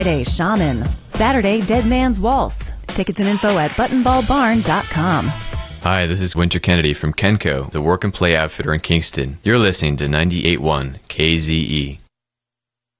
Friday, Shaman. Saturday, Dead Man's Waltz. Tickets and info at buttonballbarn.com. Hi, this is Winter Kennedy from Kenco, the work and play outfitter in Kingston. You're listening to 98.1 KZE.